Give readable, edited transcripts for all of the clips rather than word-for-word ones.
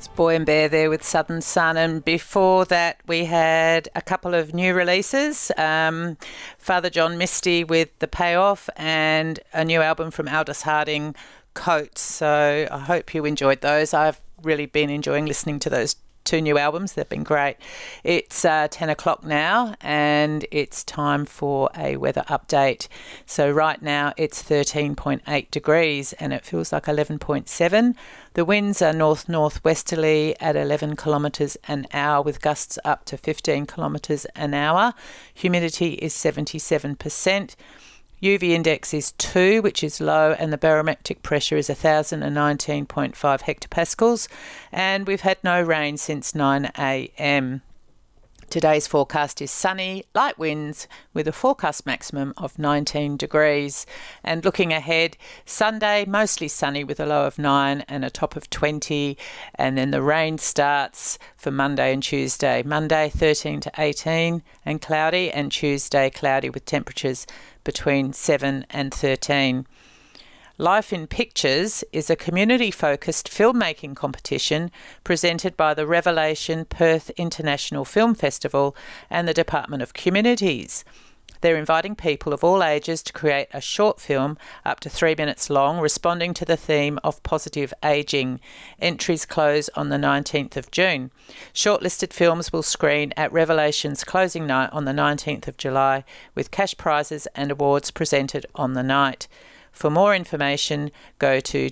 Boy and Bear there with Southern Sun, and before that we had a couple of new releases, Father John Misty with The Payoff and a new album from Aldous Harding, Coats. So I hope you enjoyed those. I've really been enjoying listening to those two new albums. They've been great. It's 10 o'clock now and it's time for a weather update. So right now it's 13.8 degrees and it feels like 11.7. The winds are north-northwesterly at 11 kilometres an hour with gusts up to 15 kilometres an hour. Humidity is 77%. UV index is 2, which is low, and the barometric pressure is 1,019.5 hectopascals, and we've had no rain since 9 a.m. Today's forecast is sunny, light winds with a forecast maximum of 19 degrees. And looking ahead, Sunday, mostly sunny with a low of 9 and a top of 20. And then the rain starts for Monday and Tuesday. Monday, 13 to 18 and cloudy, and Tuesday, cloudy with temperatures between 7 and 13. Life in Pictures is a community-focused filmmaking competition presented by the Revelation Perth International Film Festival and the Department of Communities. They're inviting people of all ages to create a short film up to 3 minutes long, responding to the theme of positive ageing. Entries close on the 19th of June. Shortlisted films will screen at Revelation's closing night on the 19th of July, with cash prizes and awards presented on the night. For more information, go to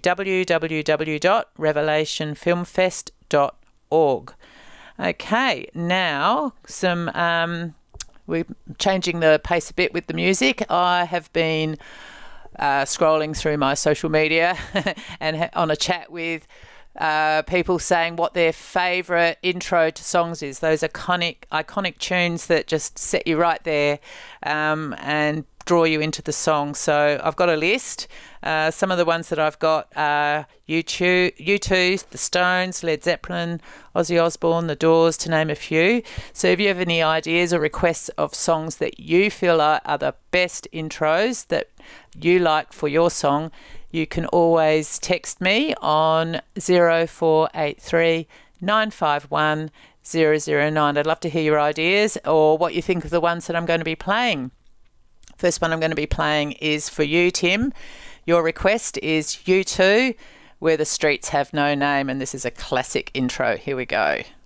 www.revelationfilmfest.org. Okay, now we're changing the pace a bit with the music. I have been scrolling through my social media and on a chat with people saying what their favourite intro to songs is. Those iconic tunes that just set you right there and draw you into the song. So I've got a list. Some of the ones that I've got are U2, The Stones, Led Zeppelin, Ozzy Osbourne, The Doors, to name a few. So if you have any ideas or requests of songs that you feel are the best intros that you like for your song, you can always text me on 0483 951 009. I'd love to hear your ideas or what you think of the ones that I'm going to be playing. First one I'm going to be playing is for you, Tim. Your request is U2, Where the Streets Have No Name, and this is a classic intro. Here we go.